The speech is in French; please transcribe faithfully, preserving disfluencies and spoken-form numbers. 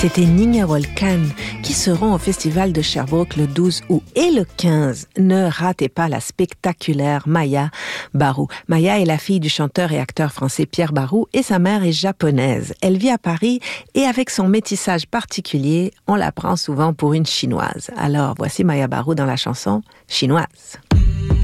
C'était Nina Volcan qui seront au Festival de Sherbrooke le douze août et le quinze. Ne ratez pas la spectaculaire Maya Barou. Maya est la fille du chanteur et acteur français Pierre Barou et sa mère est japonaise. Elle vit à Paris et avec son métissage particulier, on la prend souvent pour une chinoise. Alors voici Maya Barou dans la chanson Chinoise.